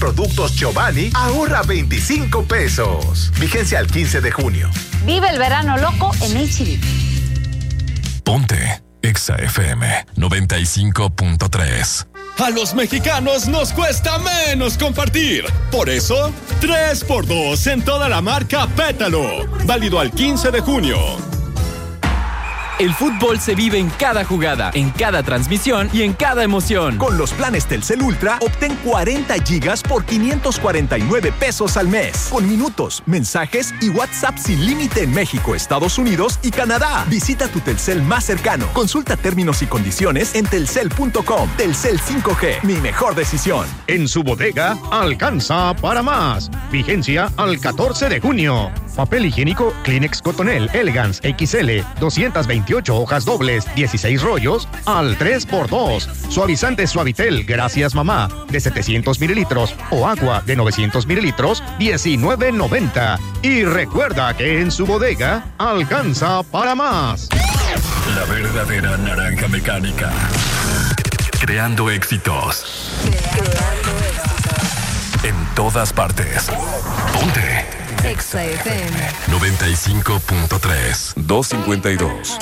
productos Giovanni, ahorra 25 pesos. Vigencia al 15 de junio. Vive el verano loco en H-E-B. Ponte Exa FM 95.3. A los mexicanos nos cuesta menos compartir. Por eso, 3x2 en toda la marca Pétalo. Válido al 15 de junio. El fútbol se vive en cada jugada, en cada transmisión y en cada emoción. Con los planes Telcel Ultra, obtén 40 gigas por 549 pesos al mes. Con minutos, mensajes y WhatsApp sin límite en México, Estados Unidos y Canadá. Visita tu Telcel más cercano. Consulta términos y condiciones en telcel.com. Telcel 5G, mi mejor decisión. En su bodega, alcanza para más. Vigencia al 14 de junio. Papel higiénico Kleenex Cotonel Elegance XL, 228 hojas dobles, 16 rollos, al 3x2. Suavizante Suavitel Gracias Mamá, de 700 mililitros, o agua de 900 mililitros, $19.90. Y recuerda que en su bodega, alcanza para más. La verdadera naranja mecánica. Creando éxitos. En todas partes. Ponte Exa FM 95.3. 252.